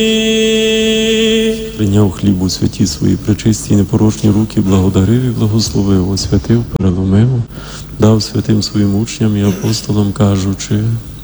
Прийняв хліб у святі свої пречисті й непорочні руки, благодарив і благословив, освятив, переломив, дав святим своїм учням і апостолам, кажучи: